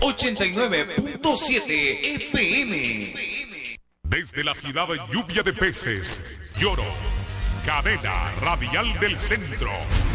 89.7 FM. Desde la ciudad lluvia de peces, Lloro, cadena radial del centro.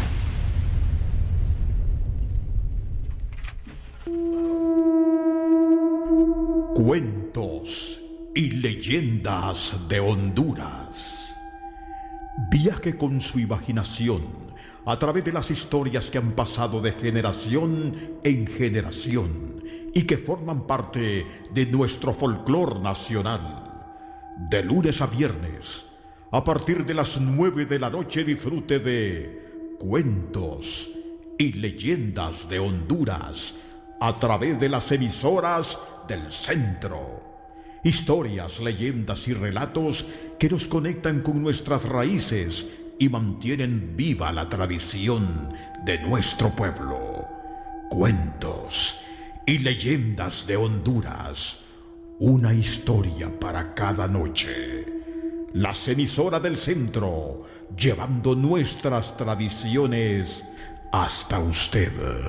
Cuentos y leyendas de Honduras. Viaje con su imaginación a través de las historias que han pasado de generación en generación y que forman parte de nuestro folclore nacional. De lunes a viernes, a partir de las 9 de la noche, disfrute de Cuentos y leyendas de Honduras a través de las emisoras del centro. Historias, leyendas y relatos que nos conectan con nuestras raíces y mantienen viva la tradición de nuestro pueblo. Cuentos y leyendas de Honduras. Una historia para cada noche. Las emisoras del centro, llevando nuestras tradiciones hasta usted.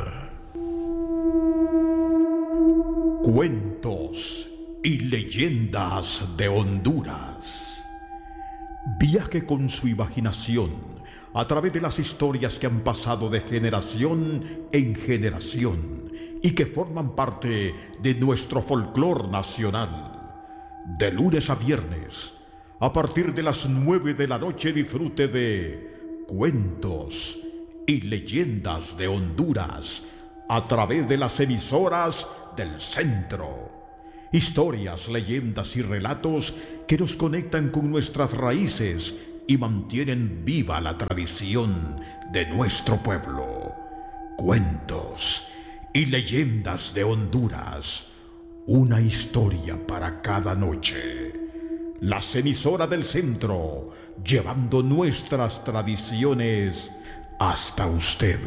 Cuentos y leyendas de Honduras. Viaje con su imaginación a través de las historias que han pasado de generación en generación y que forman parte de nuestro folclore nacional. De lunes a viernes, a partir de las 9 de la noche, disfrute de Cuentos y leyendas de Honduras a través de las emisoras del centro. Historias, leyendas y relatos que nos conectan con nuestras raíces y mantienen viva la tradición de nuestro pueblo. Cuentos y leyendas de Honduras. Una historia para cada noche. Las emisoras del centro, llevando nuestras tradiciones hasta usted.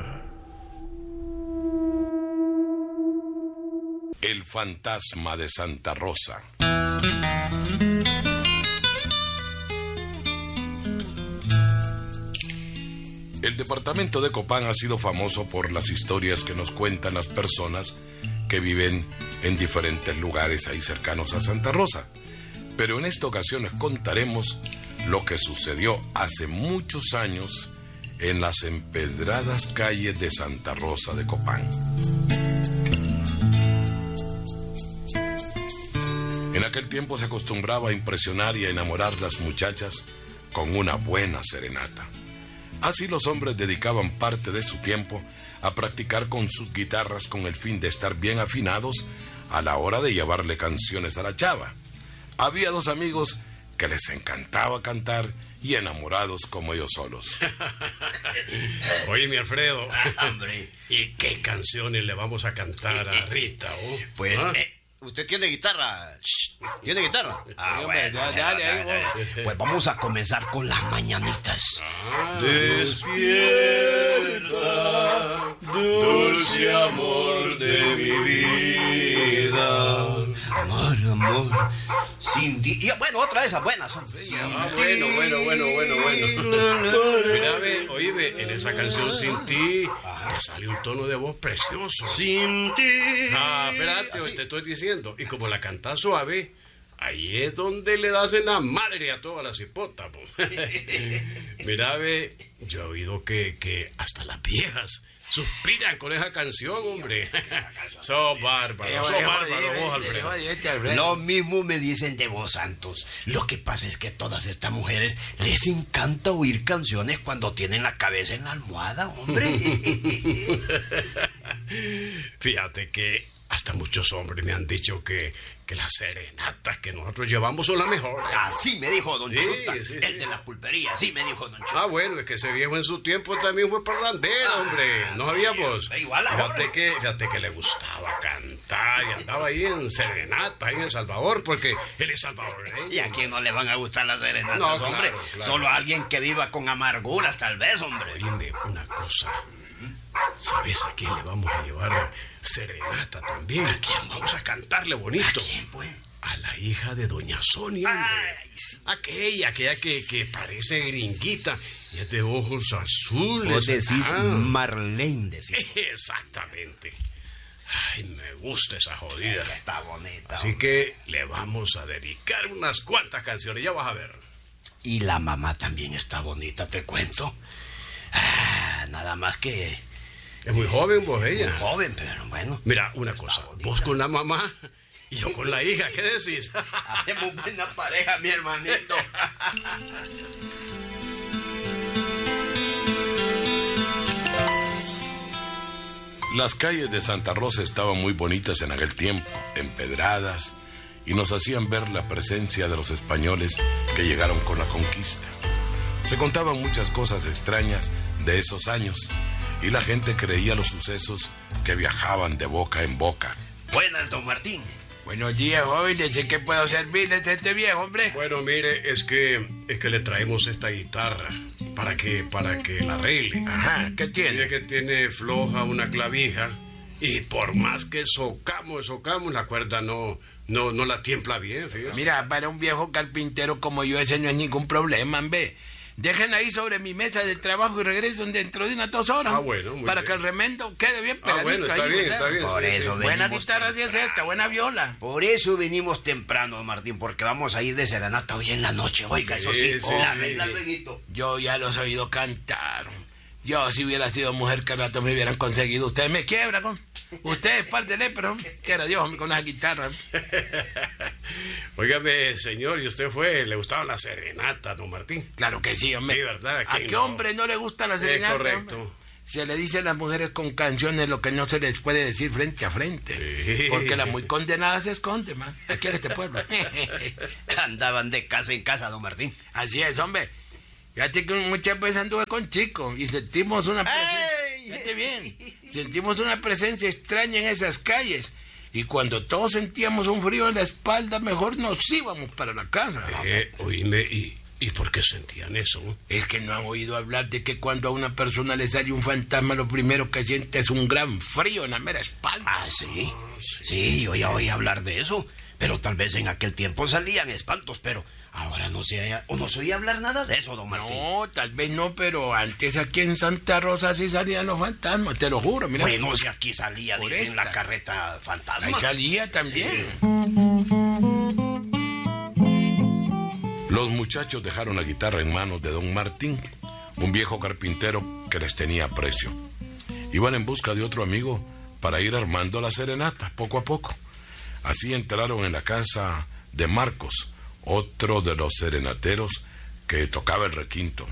El fantasma de Santa Rosa. El departamento de Copán ha sido famoso por las historias que nos cuentan las personas que viven en diferentes lugares ahí cercanos a Santa Rosa. Pero en esta ocasión les contaremos lo que sucedió hace muchos años en las empedradas calles de Santa Rosa de Copán. En aquel tiempo se acostumbraba a impresionar y a enamorar a las muchachas con una buena serenata. Así los hombres dedicaban parte de su tiempo a practicar con sus guitarras con el fin de estar bien afinados a la hora de llevarle canciones a la chava. Había dos amigos que les encantaba cantar y enamorados como ellos solos. Oye, mi Alfredo, hombre, ¿y qué canciones le vamos a cantar a Rita? Pues, ¿usted tiene guitarra? ¿Tiene guitarra? Bueno, dale ahí, vos. Pues vamos a comenzar con las mañanitas. Despierta, dulce amor de mi vida. Amor, amor, sin ti. Y bueno, otra de esas buenas son. Bueno. Mira, ve, oye, en esa canción Sin Ti, te sale un tono de voz precioso. Sin ti. Espérate, te estoy diciendo. Y como la cantás suave, ahí es donde le das en la madre a todas las hipotas. Mira, ve, yo he oído que hasta las viejas suspiran con esa canción, hombre. Sos bárbaro, vos, Alfredo. Lo mismo me dicen de vos, Santos. Lo que pasa es que a todas estas mujeres les encanta oír canciones cuando tienen la cabeza en la almohada, hombre. Fíjate que hasta muchos hombres me han dicho que las serenatas que nosotros llevamos son las mejores. Así me dijo don Chuta, sí. el de la pulpería. Así me dijo don Chuta. Bueno, es que ese viejo en su tiempo también fue parrandero, hombre. ¿No sabíamos? Igual ahora. Fíjate que le gustaba cantar y andaba ahí en serenata, ahí en El Salvador, porque él es salvadoreño. ¿Y a quién no le van a gustar las serenatas, No, hombre? Claro. Solo a alguien que viva con amarguras, tal vez, hombre. Oíme una cosa. ¿Sabes a quién le vamos a llevar serenata también? ¿A quién? Vamos a cantarle bonito. ¿A quién, pues? A la hija de doña Sonia, hombre. Ay, sí. Aquella que parece gringuita y es de ojos azules. Vos decís Marlene, decís. Exactamente. Ay, me gusta esa jodida. Que está bonita. Así que le vamos a dedicar unas cuantas canciones, ya vas a ver. Y la mamá también está bonita, te cuento. Nada más que... Es muy joven vos, ella. Muy joven, pero bueno. Mira, una cosa, vos con la mamá y yo con la hija, ¿qué decís? Hacemos buena pareja, mi hermanito. Las calles de Santa Rosa estaban muy bonitas en aquel tiempo, empedradas, y nos hacían ver la presencia de los españoles que llegaron con la conquista. Se contaban muchas cosas extrañas de esos años, y la gente creía los sucesos que viajaban de boca en boca. Buenas, don Martín. Buenos días, jóvenes. ¿En qué puedo servirles a este viejo, hombre? Bueno, mire, es que le traemos esta guitarra para que la arregle. Ajá, ¿qué Mire tiene? que tiene floja una clavija y por más que socamos, la cuerda no la tiembla bien, fíjate. Mira, para un viejo carpintero como yo, ese no es ningún problema, hombre. Dejen ahí sobre mi mesa de trabajo y regresen dentro de unas 2 horas. Ah, bueno, muy para bien. que el remendo quede bien pegadito. Bueno, está ahí, bien, ¿verdad? está bien. Por sí, eso sí. Buena venimos guitarra sí es temprano. esta, buena viola. Por eso venimos temprano, don Martín, porque vamos a ir de serenata hoy en la noche. Oiga, Sí, eso sí, sí, la sí. regla lueguito. Yo ya los he oído cantar. Yo, si hubiera sido mujer, que al rato me hubieran conseguido. Ustedes me quiebran, ¿no? Ustedes, pártele, pero que era Dios con la guitarra. Óigame, señor, ¿y usted le gustaban las serenatas, don Martín? Claro que sí, hombre. Sí, ¿verdad? ¿A ¿Quién qué no? hombre no le gusta la serenata? correcto. Hombre? Se le dice a las mujeres con canciones lo que no se les puede decir frente a frente. Sí. Porque la muy condenada se esconde, man. Aquí en este pueblo. Andaban de casa en casa, don Martín. Así es, hombre. Fíjate que muchas veces anduve con chicos y sentimos una presencia. ¡Ey! Fíjate bien. Sentimos una presencia extraña en esas calles. Y cuando todos sentíamos un frío en la espalda, mejor nos íbamos para la casa. Oíme, ¿y por qué sentían eso? Es que no han oído hablar de que cuando a una persona le sale un fantasma, lo primero que siente es un gran frío en la mera espalda. Ah, sí. Sí, yo ya oí hablar de eso. Pero tal vez en aquel tiempo salían espantos, pero ahora no se oía hablar nada de eso, don Martín. No, tal vez no, pero antes aquí en Santa Rosa sí salían los fantasmas, te lo juro, mira. Bueno, si aquí salía, Por dicen, esta. la carreta fantasma. Ahí salía también. Los muchachos dejaron la guitarra en manos de don Martín, un viejo carpintero que les tenía aprecio. Iban en busca de otro amigo para ir armando la serenata poco a poco. Así entraron en la casa de Marcos, otro de los serenateros que tocaba el requinto.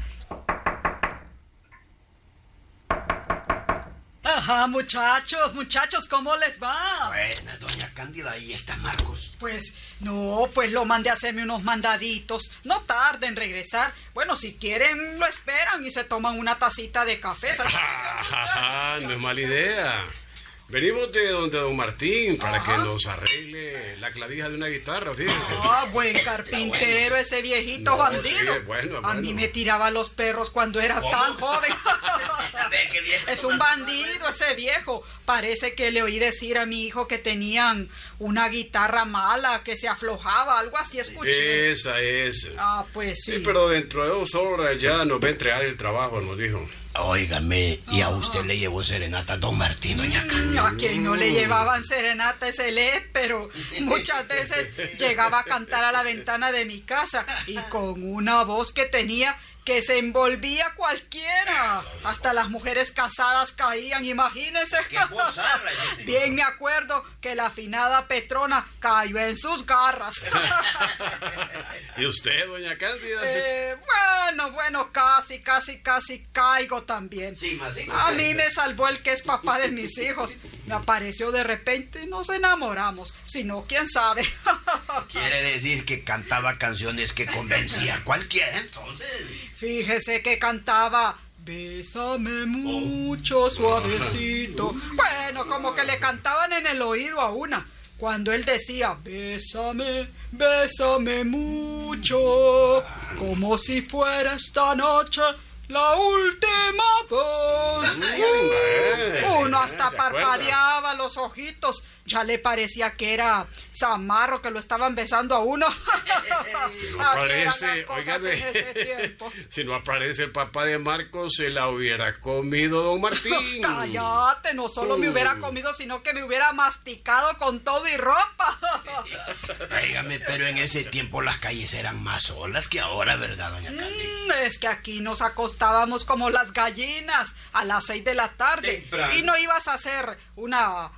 Ajá, muchachos, ¿cómo les va? Buena, doña Cándida, ahí está Marcos. Pues lo mandé a hacerme unos mandaditos. No tarden en regresar. Bueno, si quieren, lo esperan y se toman una tacita de café. No es mala idea. Venimos de donde don Martín para que nos arregle la clavija de una guitarra, fíjense. Ah, buen carpintero, ese viejito No, bandido. sí, bueno. A mí me tiraba los perros cuando era tan joven. Es un bandido ese viejo. Parece que le oí decir a mi hijo que tenían una guitarra mala, que se aflojaba, algo así escuché. Esa es. Ah, pues sí. Sí, pero dentro de 2 horas ya nos va a entregar el trabajo, nos dijo. Óigame, ¿y a usted le llevó serenata don Martín, doña Cándida? A quien no le llevaban serenata ese le, pero muchas veces llegaba a cantar a la ventana de mi casa y con una voz que tenía que se envolvía cualquiera. Hasta las mujeres casadas caían, imagínense. ¡Qué bozarra! Bien me acuerdo que la afinada Petrona cayó en sus garras. ¿Y usted, doña Cándida? Bueno, casi caigo también. Sí, más, sí, A mí me salvó el que es papá de mis hijos. Me apareció de repente y nos enamoramos. Si no, quién sabe. Quiere decir que cantaba canciones que convencía a cualquiera, entonces. Fíjese que cantaba Bésame mucho, suavecito. Bueno, como que le cantaban en el oído a una. Cuando él decía, bésame mucho, como si fuera esta noche la última vez. Uno hasta parpadeaba los ojitos. Ya le parecía que era Zamarro, que lo estaban besando a uno. Si no aparece, óigame, si no aparece el papá de Marcos, se la hubiera comido don Martín. Cállate, no solo me hubiera comido, sino que me hubiera masticado con todo y ropa. Óigame, pero en ese tiempo las calles eran más solas que ahora, ¿verdad, doña Candy? Es que aquí nos acostábamos como las gallinas a las 6 de la tarde. Temprano. Y no ibas a hacer un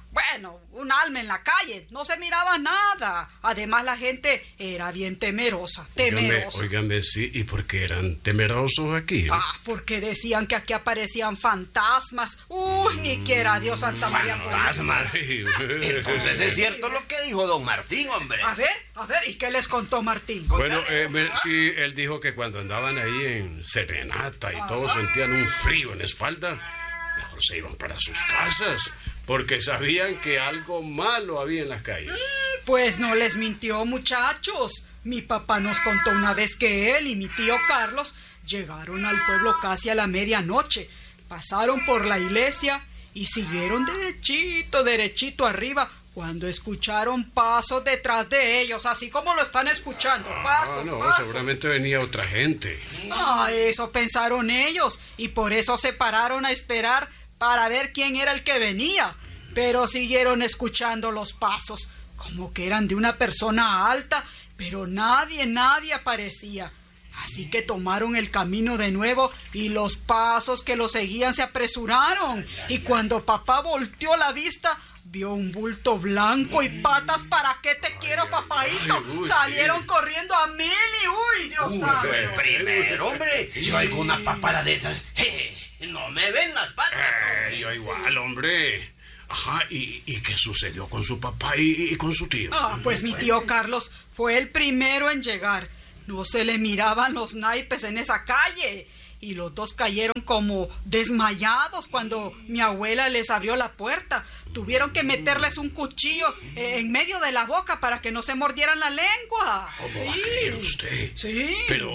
alma en la calle, no se miraba nada. Además la gente era bien temerosa. Óigame, sí, ¿y por qué eran temerosos aquí? Porque decían que aquí aparecían fantasmas. Uy, ni quiera Dios, Santa María. Fantasmas. Entonces es cierto lo que dijo don Martín, hombre. A ver, ¿y qué les contó Martín? Bueno, sí, él dijo que cuando andaban ahí en serenata y todos sentían un frío en la espalda, mejor se iban para sus casas, porque sabían que algo malo había en las calles. Pues no les mintió, muchachos. Mi papá nos contó una vez que él y mi tío Carlos llegaron al pueblo casi a la medianoche. Pasaron por la iglesia y siguieron derechito arriba, cuando escucharon pasos detrás de ellos, así como lo están escuchando. Pasos. Seguramente venía otra gente. Eso pensaron ellos, y por eso se pararon a esperar para ver quién era el que venía. Pero siguieron escuchando los pasos, como que eran de una persona alta, pero nadie aparecía. Así que tomaron el camino de nuevo y los pasos que lo seguían se apresuraron. Y cuando papá volteó la vista, vio un bulto blanco y patas. ¿Para qué te quiero, papaíto? Salieron corriendo a mil y Dios santo. Primero, hombre, si oigo una papada de esas, no me ven las patas. Yo igual, hombre. Ajá, ¿y qué sucedió con su papá y con su tío? Pues mi tío Carlos fue el primero en llegar. No se le miraban los naipes en esa calle. Y los dos cayeron como desmayados cuando mi abuela les abrió la puerta. Tuvieron que meterles un cuchillo en medio de la boca para que no se mordieran la lengua. ¿Cómo va a creer usted? Sí.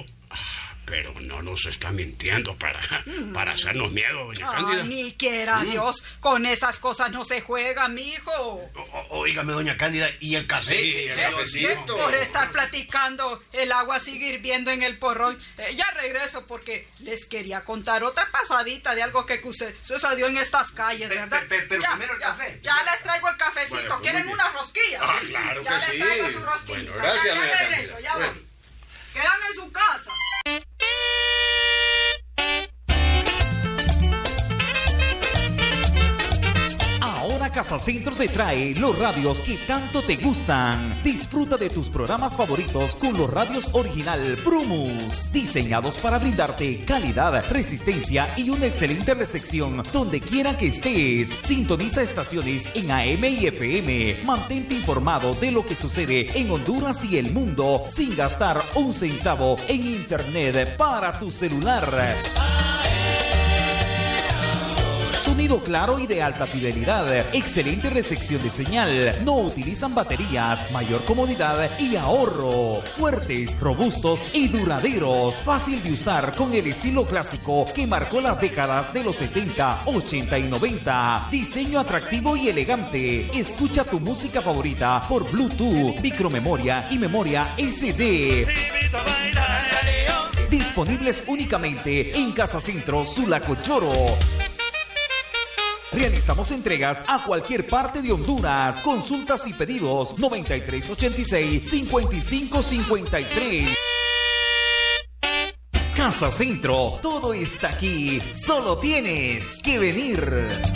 Pero no nos está mintiendo para hacernos miedo, doña Cándida. Ni quiera Dios, con esas cosas no se juega, mijo. Óigame, doña Cándida, ¿y el café? Sí, el cafecito. Por estar platicando, el agua sigue hirviendo en el porrón. Ya regreso porque les quería contar otra pasadita de algo que sucedió en estas calles, ¿verdad? Pero primero el café. Ya les traigo el cafecito. Bueno, ¿Quieren unas rosquillas? Claro ya que sí. les traigo su rosquilla. Bueno, gracias, ya doña regreso, Cándida. ya voy. Quedan en su casa. Ahora Casa Centro te trae los radios que tanto te gustan. Disfruta de tus programas favoritos con los radios original Prumus, diseñados para brindarte calidad, resistencia y una excelente recepción donde quiera que estés. Sintoniza estaciones en AM y FM. Mantente informado de lo que sucede en Honduras y el mundo sin gastar un centavo en internet para tu celular. Sonido claro y de alta fidelidad, excelente recepción de señal, no utilizan baterías, mayor comodidad y ahorro, fuertes, robustos y duraderos, fácil de usar con el estilo clásico que marcó las décadas de los 70, 80 y 90, diseño atractivo y elegante, escucha tu música favorita por Bluetooth, micromemoria y memoria SD. Disponibles únicamente en Casa Centro Sulacochoro. Realizamos entregas a cualquier parte de Honduras. Consultas y pedidos 9386-5553. Casa Centro, todo está aquí. Solo tienes que venir.